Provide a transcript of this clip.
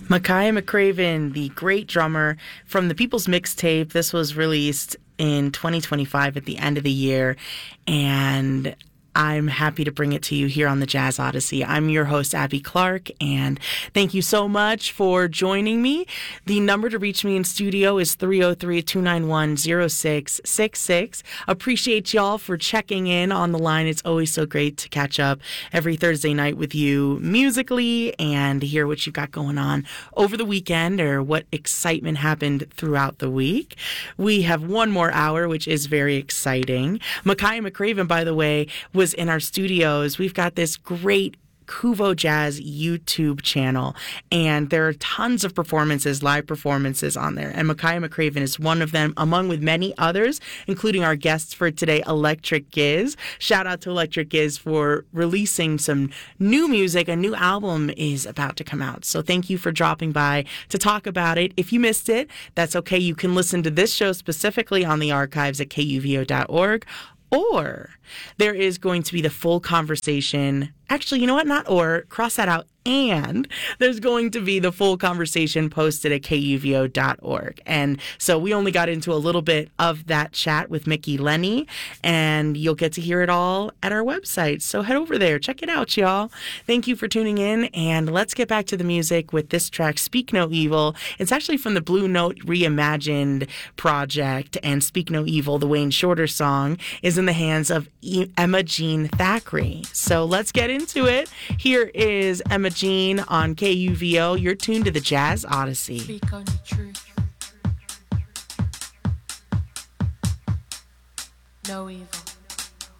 Makaya McCraven, the great drummer from the People's Mixtape. This was released in 2025 at the end of the year, and I'm happy to bring it to you here on the Jazz Odyssey. I'm your host, Abby Clark, and thank you so much for joining me. The number to reach me in studio is 303-291-0666. Appreciate y'all for checking in on the line. It's always so great to catch up every Thursday night with you musically and hear what you got going on over the weekend or what excitement happened throughout the week. We have one more hour, which is very exciting. Makaya McCraven, by the way, was in our studios. We've got this great Kuvo Jazz YouTube channel, and there are tons of performances, live performances on there, and Makaya McCraven is one of them, among with many others, including our guests for today, Electric Giz. Shout out to Electric Giz for releasing some new music. A new album is about to come out, so thank you for dropping by to talk about it. If you missed it, that's okay. You can listen to this show specifically on the archives at kuvo.org. Or there is going to be the full conversation. Actually, you know what? Not or. Cross that out. And there's going to be the full conversation posted at kuvo.org. And so we only got into a little bit of that chat with Mickey Lenny, and you'll get to hear it all at our website. So head over there. Check it out, y'all. Thank you for tuning in, and let's get back to the music with this track, Speak No Evil. It's actually from the Blue Note Reimagined project, and Speak No Evil, the Wayne Shorter song, is in the hands of Emma Jean Thackeray. So let's get into it. Here is Emma Jean on KUVO. You're tuned to the Jazz Odyssey. Speak on the truth. No evil.